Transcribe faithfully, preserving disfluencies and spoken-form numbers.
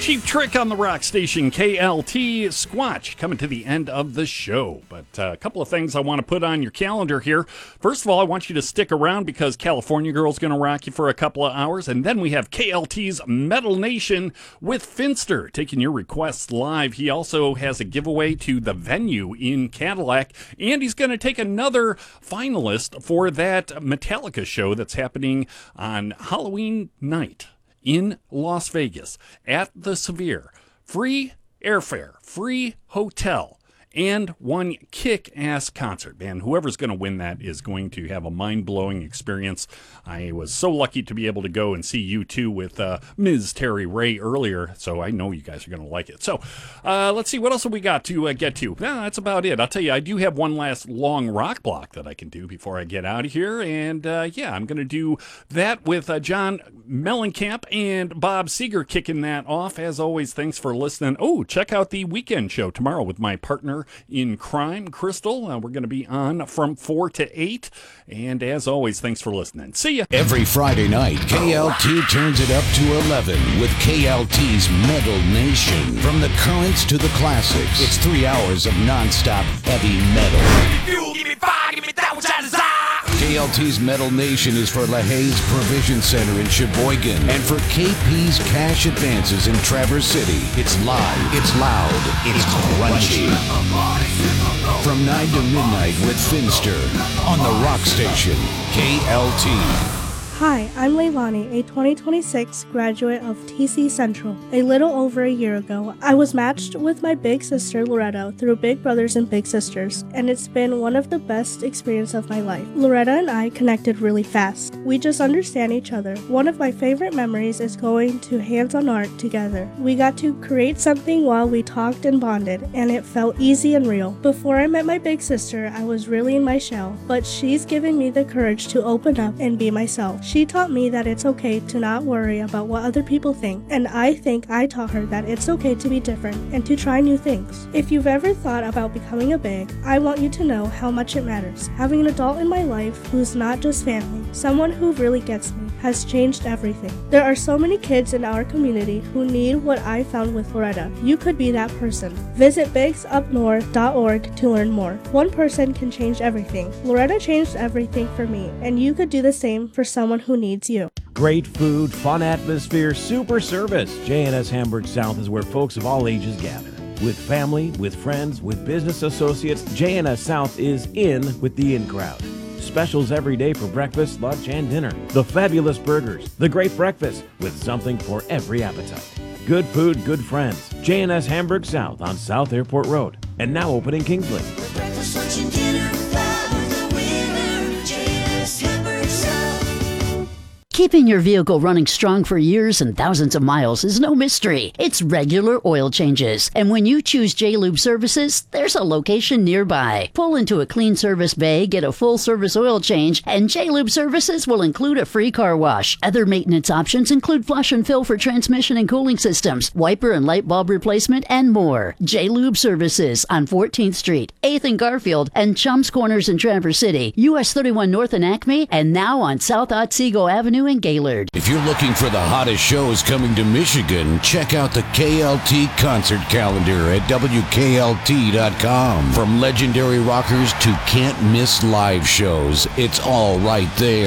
Cheap Trick on the rock station, K L T. Squatch coming to the end of the show. But uh, a couple of things I want to put on your calendar here. First of all, I want you to stick around because California Girl's going to rock you for a couple of hours. And then we have K L T's Metal Nation with Finster taking your requests live. He also has a giveaway to the Venue in Cadillac. And he's going to take another finalist for that Metallica show that's happening on Halloween night in Las Vegas at the Severe. Free airfare, free hotel, and one kick-ass concert. Man, whoever's going to win that is going to have a mind-blowing experience. I was so lucky to be able to go and see U two with uh, Miz Terry Ray earlier, so I know you guys are going to like it. So uh, let's see, what else have we got to uh, get to? Well, that's about it. I'll tell you, I do have one last long rock block that I can do before I get out of here, and uh, yeah, I'm going to do that with uh, John Mellencamp and Bob Seger kicking that off. As always, thanks for listening. Oh, check out the weekend show tomorrow with my partner in crime, Crystal. Uh, we're going to be on from four to eight. And as always, thanks for listening. See ya. Every Friday night, K L T turns it up to eleven with K L T's Metal Nation. From the currents to the classics, it's three hours of nonstop heavy metal. Give me fire, give me that which I desire. K L T's Metal Nation is for LaHaye's Provision Center in Sheboygan and for K P's Cash Advances in Traverse City. It's live, it's loud, it's crunchy. From nine to midnight with Finster on the rock station, K L T. Hi, I'm Leilani, a twenty twenty-six graduate of T C Central. A little over a year ago, I was matched with my big sister Loretta through Big Brothers and Big Sisters, and it's been one of the best experiences of my life. Loretta and I connected really fast. We just understand each other. One of my favorite memories is going to hands-on art together. We got to create something while we talked and bonded, and it felt easy and real. Before I met my big sister, I was really in my shell, but she's given me the courage to open up and be myself. She taught me that it's okay to not worry about what other people think, and I think I taught her that it's okay to be different and to try new things. If you've ever thought about becoming a big, I want you to know how much it matters. Having an adult in my life who's not just family, someone who really gets me, has changed everything. There are so many kids in our community who need what I found with Loretta. You could be that person. Visit bigs up north dot org to learn more. One person can change everything. Loretta changed everything for me, and you could do the same for someone who needs you. Great food, fun atmosphere, super service. J and S Hamburg South is where folks of all ages gather. With family, with friends, with business associates, J and S South is in with the in crowd. Specials every day for breakfast, lunch, and dinner. The fabulous burgers, the great breakfast, with something for every appetite. Good food, good friends. J and S Hamburg South on South Airport Road. And now open in Kingsley. Breakfast, lunch, and dinner, fly with the winner. J and S Hamburg South. Keeping your vehicle running strong for years and thousands of miles is no mystery. It's regular oil changes. And when you choose J-Lube Services, there's a location nearby. Pull into a clean service bay, get a full service oil change, and J-Lube Services will include a free car wash. Other maintenance options include flush and fill for transmission and cooling systems, wiper and light bulb replacement, and more. J-Lube Services on fourteenth Street, eighth and Garfield, and Chums Corners in Traverse City, U S thirty-one North in Acme, and now on South Otsego Avenue in Gaylord. If you're looking for the hottest shows coming to Michigan, check out the K L T concert calendar at W K L T dot com. From legendary rockers to can't-miss live shows, it's all right there.